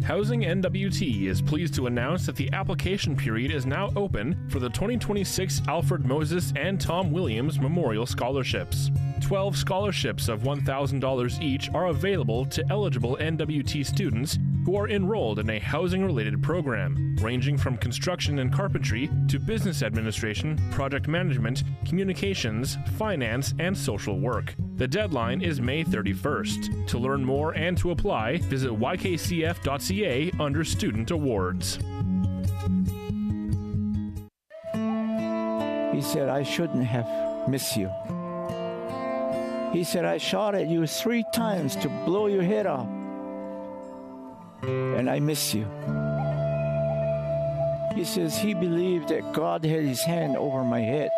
Housing NWT is pleased to announce that the application period is now open for the 2026 Alfred Moses and Tom Williams Memorial Scholarships. 12 scholarships of $1,000 each are available to eligible NWT students who are enrolled in a housing-related program, ranging from construction and carpentry to business administration, project management, communications, finance, and social work. The deadline is May 31st. To learn more and to apply, visit ykcf.ca under Student Awards. He said, I shouldn't have missed you. He said, I shot at you 3 times to blow your head off, and I miss you. He says he believed that God had his hand over my head.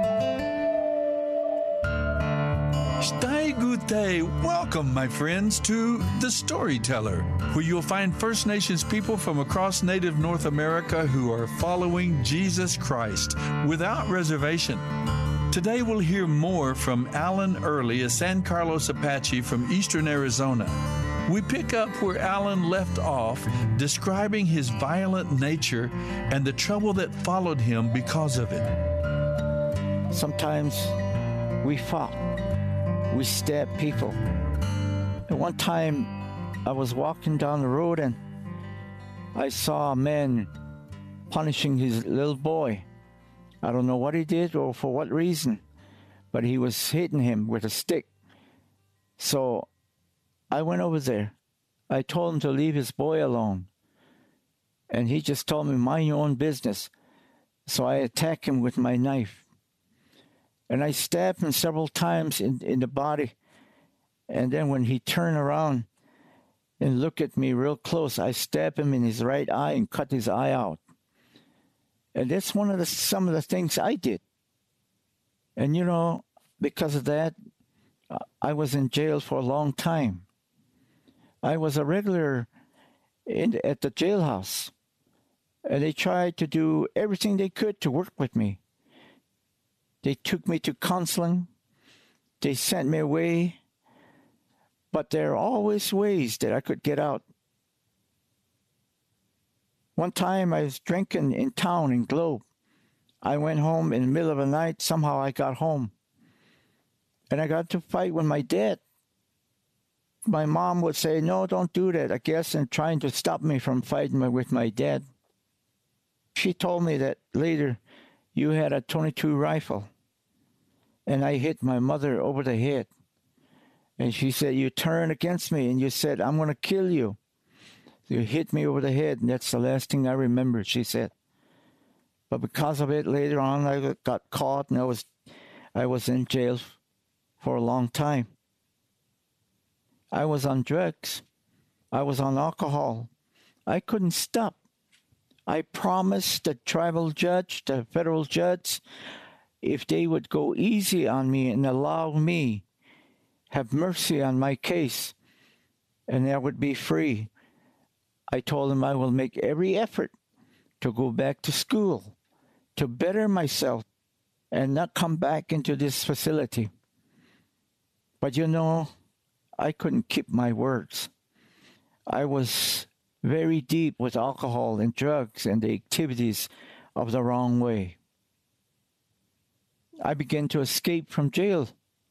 Stai Gute, welcome, my friends, to The Storyteller, where you'll find First Nations people from across Native North America who are following Jesus Christ without reservation. Today we'll hear more from Alan Early, a San Carlos Apache from eastern Arizona. We pick up where Alan left off, describing his violent nature and the trouble that followed him because of it. Sometimes we fought. We stabbed people. At one time, I was walking down the road and I saw a man punishing his little boy. I don't know what he did or for what reason, but he was hitting him with a stick. So I went over there. I told him to leave his boy alone. And he just told me, mind your own business. So I attacked him with my knife. And I stabbed him several times in the body. And then when he turned around and looked at me real close, I stabbed him in his right eye and cut his eye out. And that's some of the things I did. And, you know, because of that, I was in jail for a long time. I was a regular at the jailhouse. And they tried to do everything they could to work with me. They took me to counseling. They sent me away. But there are always ways that I could get out. One time I was drinking in town in Globe. I went home in the middle of the night. Somehow I got home. And I got to fight with my dad. My mom would say, no, don't do that, I guess, and trying to stop me from fighting with my dad. She told me that later, you had a .22 rifle. And I hit my mother over the head. And she said, you turned against me and you said, I'm going to kill you. You hit me over the head, and that's the last thing I remember, she said. But because of it, later on, I got caught, and I was in jail for a long time. I was on drugs. I was on alcohol. I couldn't stop. I promised the tribal judge, the federal judge, if they would go easy on me and allow me, have mercy on my case, and I would be free. I told him I will make every effort to go back to school, to better myself, and not come back into this facility. But you know, I couldn't keep my words. I was very deep with alcohol and drugs and the activities of the wrong way. I began to escape from jail.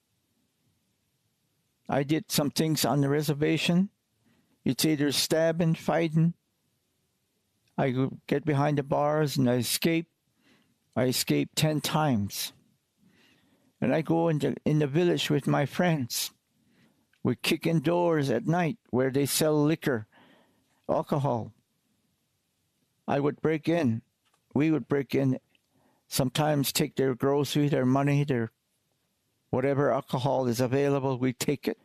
I did some things on the reservation. It's either stabbing, fighting. I would get behind the bars and I escape. I escaped 10 times. And I go in the village with my friends. We kick in doors at night where they sell liquor, alcohol. I would break in. We would break in, sometimes take their groceries, their money, their whatever alcohol is available, we take it.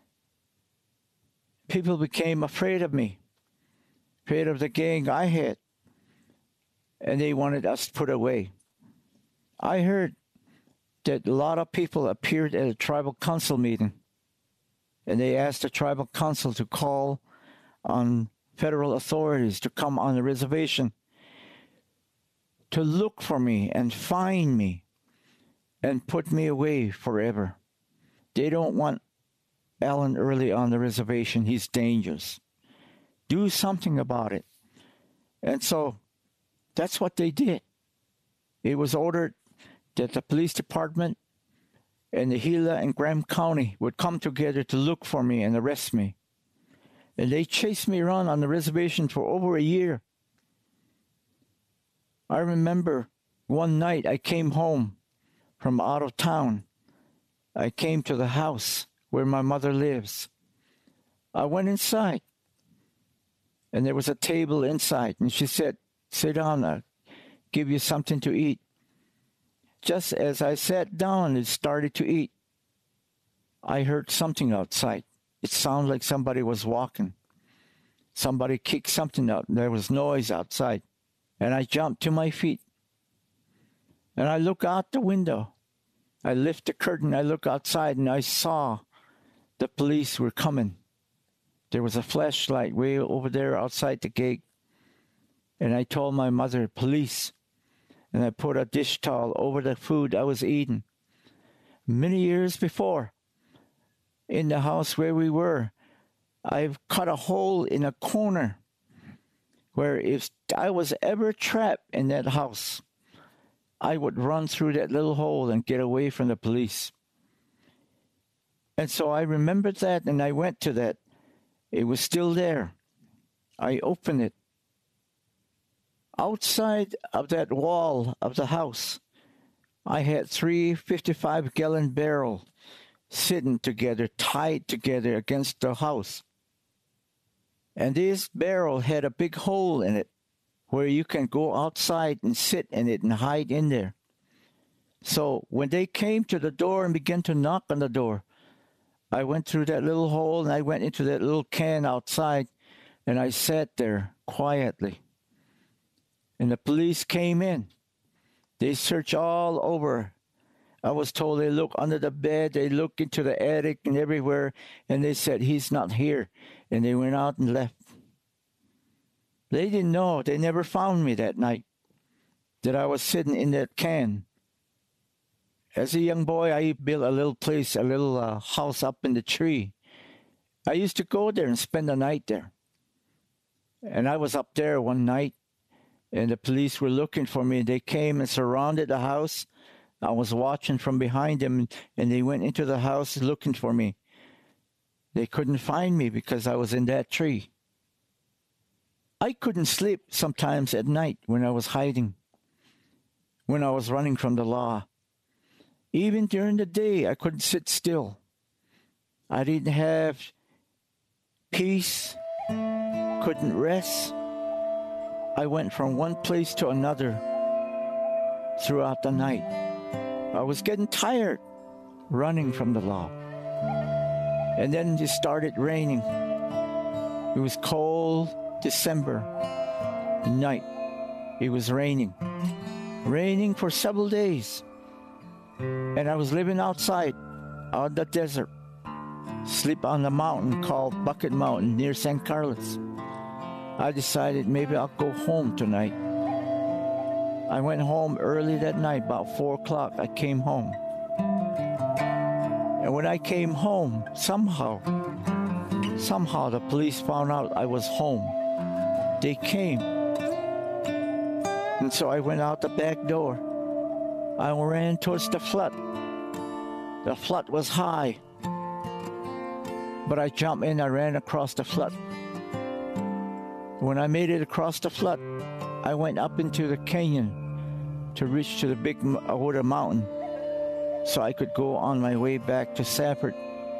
People became afraid of me, afraid of the gang I had, and they wanted us put away. I heard that a lot of people appeared at a tribal council meeting, and they asked the tribal council to call on federal authorities to come on the reservation to look for me and find me and put me away forever. They don't want Alan Early on the reservation. He's dangerous. Do something about it. And so that's what they did. It was ordered that the police department and the Gila and Graham County would come together to look for me and arrest me. And they chased me around on the reservation for over a year. I remember one night I came home from out of town. I came to the house where my mother lives. I went inside, and there was a table inside, and she said, "Sit down, I'll give you something to eat." Just as I sat down and started to eat, I heard something outside. It sounded like somebody was walking. Somebody kicked something out. There was noise outside, and I jumped to my feet, and I look out the window. I lift the curtain, I look outside, and I saw the police were coming. There was a flashlight way over there outside the gate. And I told my mother, "Police." And I put a dish towel over the food I was eating. Many years before, in the house where we were, I've cut a hole in a corner where if I was ever trapped in that house, I would run through that little hole and get away from the police. And so I remembered that, and I went to that. It was still there. I opened it. Outside of that wall of the house, I had 3 55-gallon barrels sitting together, tied together against the house. And this barrel had a big hole in it where you can go outside and sit in it and hide in there. So when they came to the door and began to knock on the door, I went through that little hole and I went into that little can outside, and I sat there quietly. And the police came in. They searched all over. I was told they looked under the bed, they looked into the attic and everywhere, and they said, "He's not here." And they went out and left. They didn't know. They never found me that night, that I was sitting in that can. As a young boy, I built a little place, a little house up in the tree. I used to go there and spend the night there. And I was up there one night, and the police were looking for me. They came and surrounded the house. I was watching from behind them, and they went into the house looking for me. They couldn't find me because I was in that tree. I couldn't sleep sometimes at night when I was hiding, when I was running from the law. Even during the day, I couldn't sit still. I didn't have peace, couldn't rest. I went from one place to another throughout the night. I was getting tired running from the law. And then it started raining. It was cold December night. It was raining for several days. And I was living outside, out in the desert, sleep on the mountain called Bucket Mountain near San Carlos. I decided maybe I'll go home tonight. I went home early that night, about 4 o'clock. I came home. And when I came home, somehow the police found out I was home. They came. And so I went out the back door. I ran towards the flood. The flood was high. But I jumped in, I ran across the flood. When I made it across the flood, I went up into the canyon to reach to the big Ahota mountain so I could go on my way back to Safford.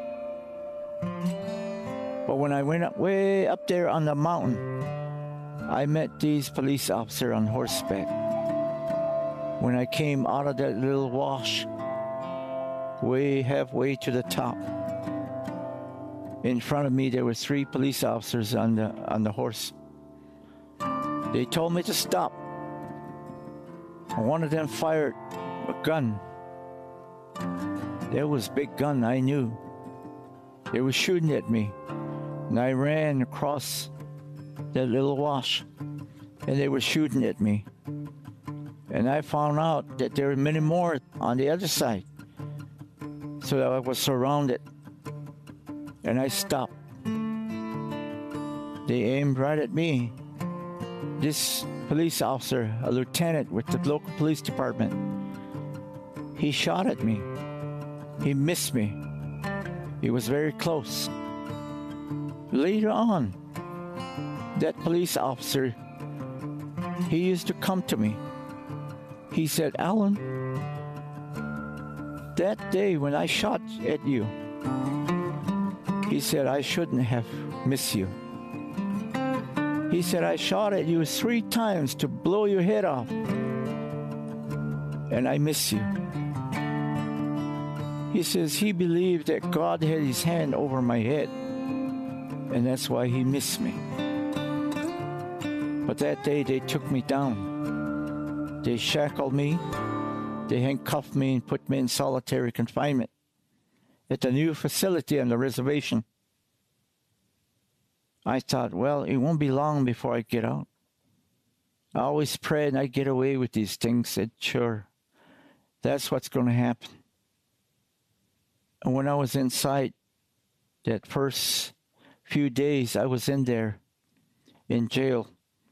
But when I went up, way up there on the mountain, I met these police officers on horseback. When I came out of that little wash, way halfway to the top, in front of me there were 3 police officers on the horse. They told me to stop. And one of them fired a gun. There was a big gun, I knew. They were shooting at me. And I ran across that little wash, and they were shooting at me. And I found out that there were many more on the other side. So I was surrounded. And I stopped. They aimed right at me. This police officer, a lieutenant with the local police department, he shot at me. He missed me. He was very close. Later on, that police officer, he used to come to me. He said, "Alan, that day when I shot at you," he said, "I shouldn't have missed you." He said, "I shot at you 3 times to blow your head off, and I missed you." He says he believed that God had his hand over my head, and that's why he missed me. But that day they took me down. They shackled me, they handcuffed me and put me in solitary confinement at the new facility on the reservation. I thought, well, it won't be long before I get out. I always prayed I'd get away with these things. Said, sure, that's what's going to happen. And when I was inside, that first few days I was in there, in jail,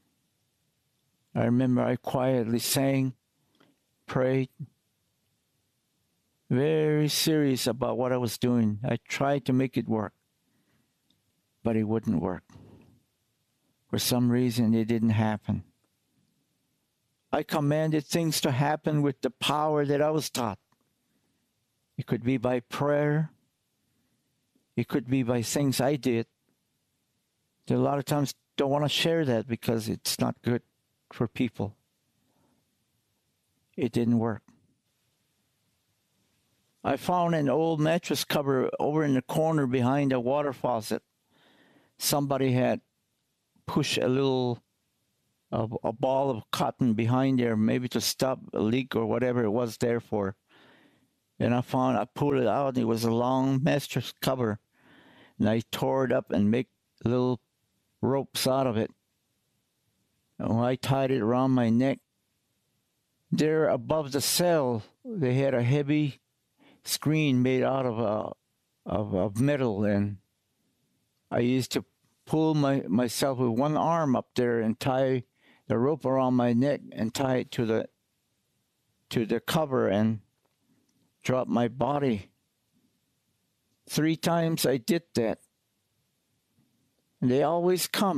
I remember I quietly sang, prayed, very serious about what I was doing. I tried to make it work, but it wouldn't work. For some reason, it didn't happen. I commanded things to happen with the power that I was taught. It could be by prayer. It could be by things I did. A lot of times don't want to share that because it's not good for people. It didn't work. I found an old mattress cover over in the corner behind a water faucet. Somebody had pushed a ball of cotton behind there, maybe to stop a leak or whatever it was there for. And I pulled it out, and it was a long mattress cover. And I tore it up and made little ropes out of it. And when I tied it around my neck, there above the cell, they had a heavy screen made out of metal, and I used to pull myself with one arm up there and tie the rope around my neck and tie it to the cover and drop my body. 3 times I did that. And they always come.